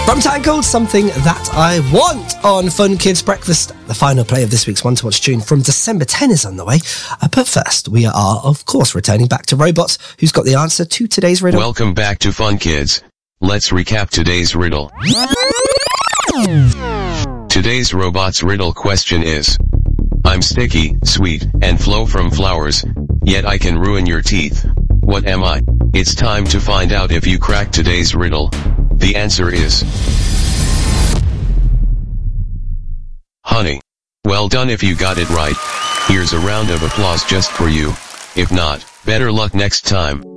From Tangled, Something That I Want on Fun Kids Breakfast. The final play of this week's One to Watch tune from December 10 is on the way. But first, we are, of course, returning back to Robots, who's got the answer to today's riddle. Welcome back to Fun Kids. Let's recap today's riddle. Today's Robots riddle question is: I'm sticky, sweet, and flow from flowers, yet I can ruin your teeth. What am I? It's time to find out if you crack today's riddle. The answer is honey. Well done if you got it right. Here's a round of applause just for you. If not, better luck next time.